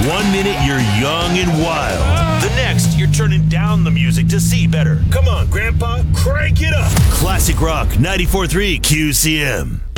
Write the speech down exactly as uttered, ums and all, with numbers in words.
One minute you're young and wild. The next you're turning down the music to see better. Come on, Grandpa, crank it up. Classic Rock ninety-four point three Q C M.